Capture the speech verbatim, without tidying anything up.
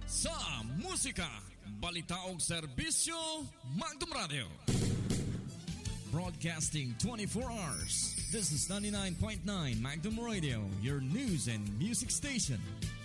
sa musika, balita ug serbisyo, Magdum Radio. Broadcasting twenty-four hours. This is ninety-nine point nine Magdum Radio, your news and music station.